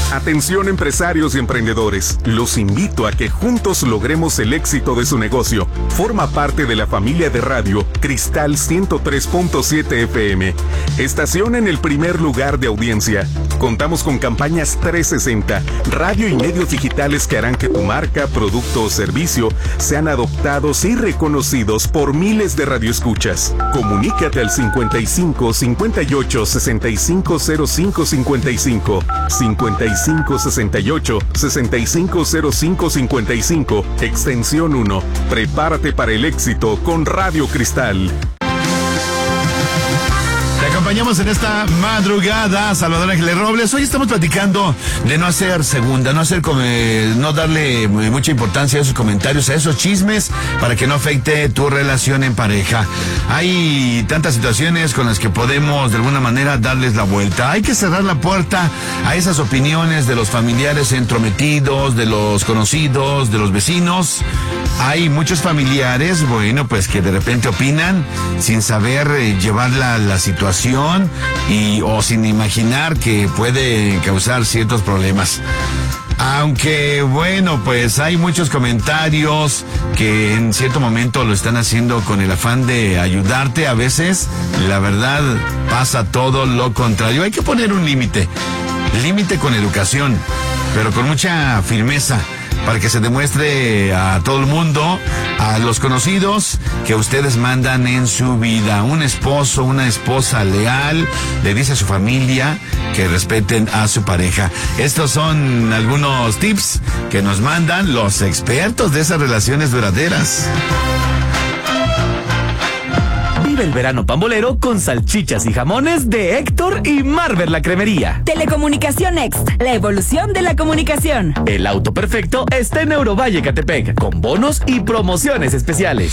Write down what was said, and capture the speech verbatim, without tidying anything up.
Atención empresarios y emprendedores, los invito a que juntos logremos el éxito de su negocio. Forma parte de la familia de radio Cristal ciento tres punto siete F M, estación en el primer lugar de audiencia. Contamos con campañas trescientos sesenta, radio y medios digitales que harán que tu marca, producto o servicio sean adoptados y reconocidos por miles de radioescuchas. Comunícate al cincuenta y cinco, cincuenta y ocho, sesenta y cinco cero cinco cincuenta y cinco, cincuenta y cinco, sesenta y ocho, sesenta y cinco cero cinco cincuenta y cinco, extensión uno. Prepárate para el éxito con Radio Cristal. Te acompañamos en esta madrugada, Salvador Ángeles Robles. Hoy estamos platicando de no hacer segunda, no hacer come, no darle mucha importancia a esos comentarios, a esos chismes, para que no afecte tu relación en pareja. Hay tantas situaciones con las que podemos de alguna manera darles la vuelta. Hay que cerrar la puerta a esas opiniones de los familiares entrometidos, de los conocidos, de los vecinos. Hay muchos familiares, bueno, pues que de repente opinan sin saber eh, llevar la, la situación y o sin imaginar que puede causar ciertos problemas. Aunque, bueno, pues hay muchos comentarios que en cierto momento lo están haciendo con el afán de ayudarte. A veces, la verdad, pasa todo lo contrario. Hay que poner un límite, límite con educación, pero con mucha firmeza, para que se demuestre a todo el mundo, a los conocidos, que ustedes mandan en su vida. Un esposo, una esposa leal, le dice a su familia que respeten a su pareja. Estos son algunos tips que nos mandan los expertos de esas relaciones duraderas. Vive el verano pambolero con salchichas y jamones de Héctor y Marvel la Cremería. Telecomunicación Next, la evolución de la comunicación. El auto perfecto está en Eurovalle, Catepec, con bonos y promociones especiales.